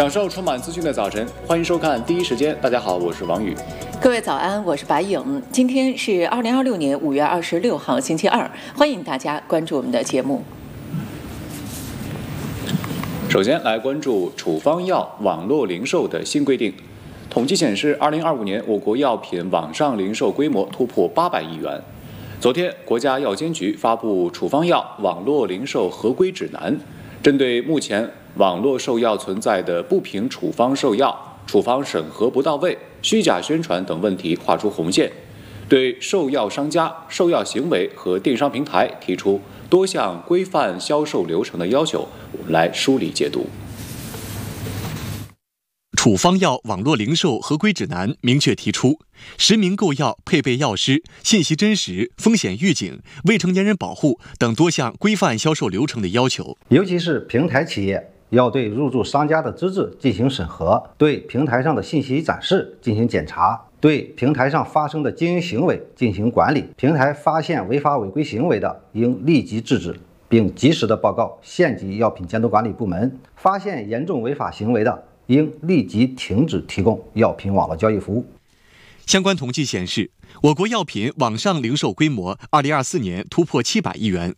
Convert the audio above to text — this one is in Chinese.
享受充满资讯的早晨，欢迎收看第一时间。大家好，我是王宇。 各位早安，我是白颖。今天是2026年5月26号，星期二，欢迎大家关注我们的节目。 首先来关注处方药网络零售的新规定。统计显示，2025年我国药品网上零售规模突破800亿元。昨天，国家药监局发布处方药网络零售合规指南，针对目前网络售药存在的不凭处方售药、处方审核不到位、虚假宣传等问题画出红线，对售药商家、售药行为和电商平台提出多项规范销售流程的要求。我们来梳理解读。 处方药网络零售合规指南明确提出，实名购药配备药师、信息真实、风险预警、未成年人保护等多项规范销售流程的要求。 尤其是平台企业要对入驻商家的资质进行审核，对平台上的信息展示进行检查，对平台上发生的经营行为进行管理。平台发现违法违规行为的，应立即制止，并及时的报告县级药品监督管理部门。发现严重违法行为的，应立即停止提供药品网络交易服务。 相关统计显示，我国药品网上零售规模2024年突破700亿元，